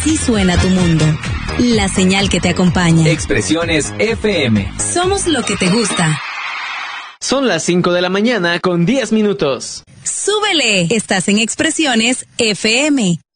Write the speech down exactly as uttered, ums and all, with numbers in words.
Así suena tu mundo. La señal que te acompaña. Expresiones F M. Somos lo que te gusta. Son las cinco de la mañana con diez minutos. ¡Súbele! Estás en Expresiones F M.